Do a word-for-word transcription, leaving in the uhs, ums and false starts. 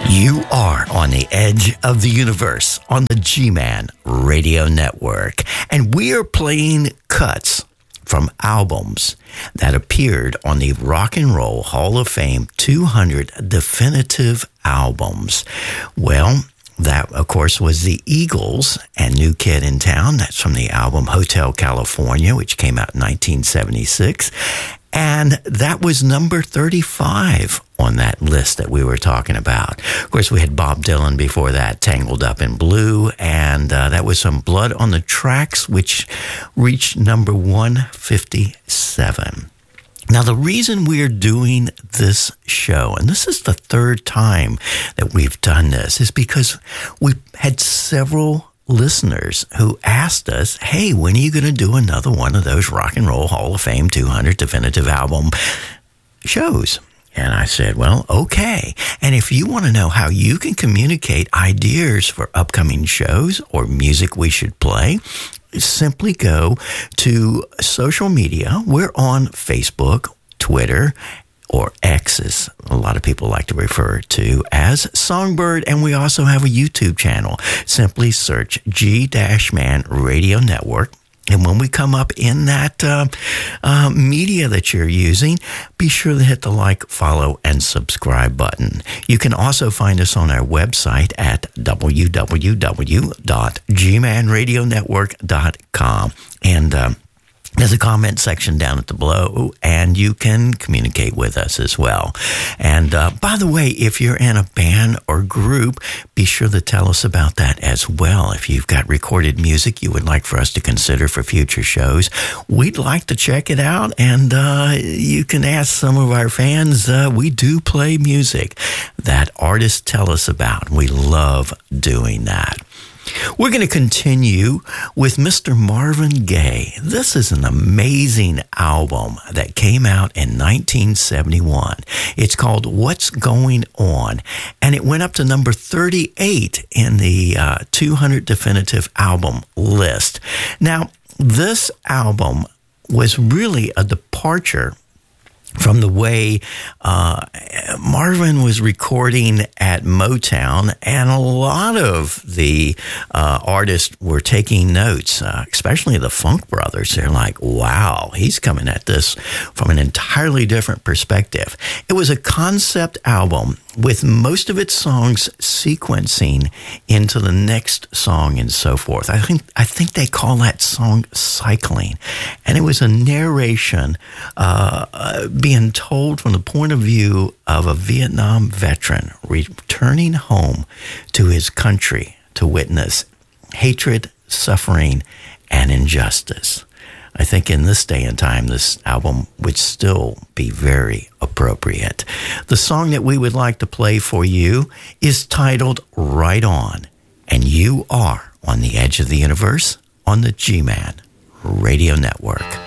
You are on the edge of the universe on the G-Man Radio Network, and we are playing cuts from albums that appeared on the Rock and Roll Hall of Fame two hundred Definitive Albums. Well, that, of course, was the Eagles and New Kid in Town. That's from the album Hotel California, which came out in nineteen seventy-six. And that was number thirty-five on that list that we were talking about. Of course, we had Bob Dylan before that, Tangled Up in Blue, and uh, that was some Blood on the Tracks, which reached number one fifty-seven. Now, the reason we're doing this show, and this is the third time that we've done this, is because we had several listeners who asked us, hey, when are you going to do another one of those Rock and Roll Hall of Fame two hundred Definitive Album shows? And I said, well, okay. And if you want to know how you can communicate ideas for upcoming shows or music we should play, simply go to social media. We're on Facebook, Twitter, or X, as a lot of people like to refer to as Songbird, and we also have a YouTube channel. Simply search G-Man Radio Network, and when we come up in that uh, uh, media that you're using, be sure to hit the like, follow, and subscribe button. You can also find us on our website at w w w dot g man radio network dot com, and uh, there's a comment section down at the below, and you can communicate with us as well. And uh, by the way, if you're in a band or group, be sure to tell us about that as well. If you've got recorded music you would like for us to consider for future shows, we'd like to check it out, and uh, you can ask some of our fans. Uh, we do play music that artists tell us about. We love doing that. We're going to continue with Mister Marvin Gaye. This is an amazing album that came out in nineteen seventy-one. It's called What's Going On, and it went up to number thirty-eight in the uh, two hundred Definitive Album list. Now, this album was really a departure from the way uh, Marvin was recording at Motown, and a lot of the uh, artists were taking notes, uh, especially the Funk Brothers. They're like, wow, he's coming at this from an entirely different perspective. It was a concept album with most of its songs sequencing into the next song and so forth. I think I think they call that song cycling. And it was a narration uh, uh, being told from the point of view of a Vietnam veteran returning home to his country to witness hatred, suffering, and injustice. I think in this day and time, this album would still be very appropriate. The song that we would like to play for you is titled Right On, and you are on the edge of the universe on the G-Man Radio Network.